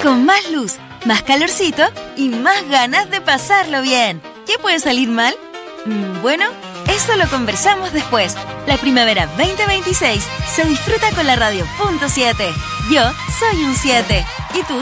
Con más luz, más calorcito y más ganas de pasarlo bien. ¿Qué puede salir mal? Bueno, eso lo conversamos después. La primavera 2026 se disfruta con la radio .7. Yo soy un 7. ¿Y tú?